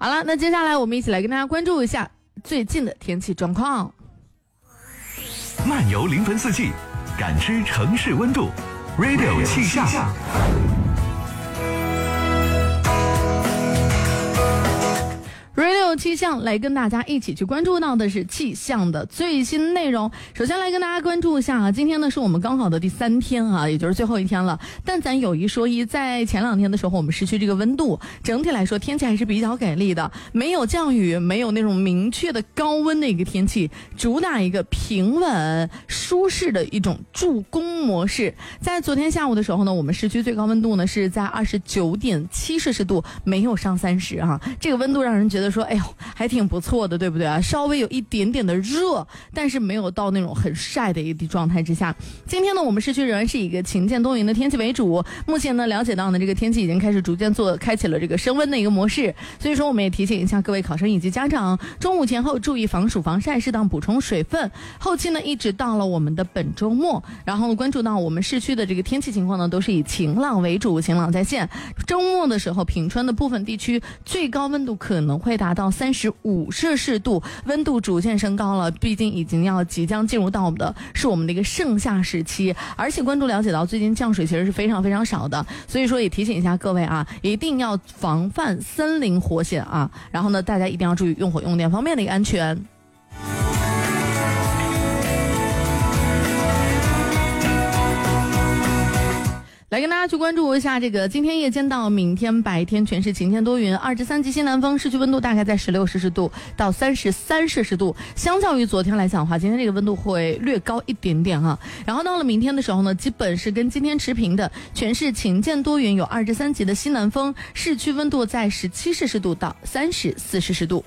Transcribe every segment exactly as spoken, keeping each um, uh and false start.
好了，那接下来我们一起来跟大家关注一下最近的天气状况。 漫游临汾四季，感知城市温度 Radio 气象。 Radio 气象来跟大家一起去关注到的是气象的最新内容。首先来跟大家关注一下啊，今天呢是我们高考的第三天啊，也就是最后一天了。但咱有一说一，在前两天的时候，我们市区这个温度整体来说天气还是比较给力的，没有降雨，没有那种明确的高温的一个天气，主打一个平稳舒适的一种助攻模式。在昨天下午的时候呢，我们市区最高温度呢是在二十九点七摄氏度，没有上三十啊，这个温度让人觉得说，哎呦，还挺不错的，对不对啊？稍微有一点点的热，但是没有到那种很晒的一个状态之下。今天呢，我们市区仍然是以一个晴间多云的天气为主。目前呢，了解到呢，这个天气已经开始逐渐做开启了这个升温的一个模式。所以说，我们也提醒一下各位考生以及家长，中午前后注意防暑防晒，适当补充水分。后期呢，一直到了我们的本周末，然后呢，关注到我们市区的这个天气情况呢，都是以晴朗为主，晴朗在线。周末的时候，品川的部分地区最高温度可能会达到三十五摄氏度，温度逐渐升高了，毕竟已经要即将进入到我们的是我们的一个盛夏时期，而且关注了解到最近降水其实是非常非常少的，所以说也提醒一下各位啊，一定要防范森林火险啊，然后呢，大家一定要注意用火用电方面的一个安全。来跟大家去关注一下这个今天夜间到明天白天全是晴天多云，二至三级西南风，市区温度大概在十六摄氏度到三十三摄氏度，相较于昨天来讲的话，今天这个温度会略高一点点哈。然后到了明天的时候呢，基本是跟今天持平的，全是晴间多云，有二至三级的西南风，市区温度在十七摄氏度到三十四摄氏度。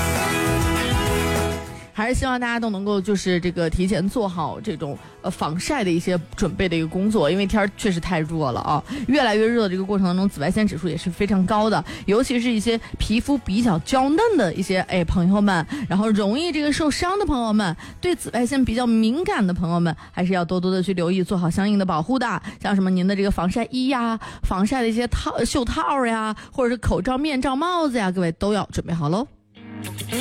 还是希望大家都能够就是这个提前做好这种呃防晒的一些准备的一个工作，因为天儿确实太热了啊，越来越热的这个过程当中，紫外线指数也是非常高的，尤其是一些皮肤比较娇嫩的一些哎朋友们，然后容易这个受伤的朋友们，对紫外线比较敏感的朋友们，还是要多多的去留意，做好相应的保护的，像什么您的这个防晒衣呀、防晒的一些套袖套呀，或者是口罩、面罩、帽子呀，各位都要准备好喽。